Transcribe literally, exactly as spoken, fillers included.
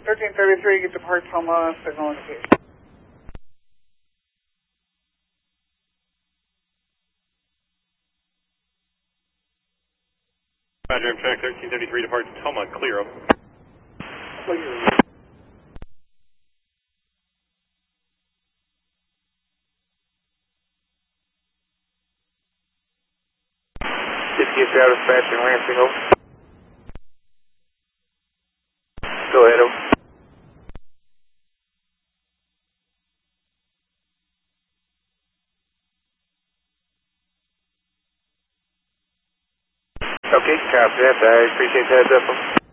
thirteen thirty-three, get to Park Toma, signal indication. Roger, I'm track thirteen thirty-three, depart Toma, clear up. Clear. fifty out of dispatching Lansing, over. Go ahead, over. Okay, copy that. I appreciate the heads up.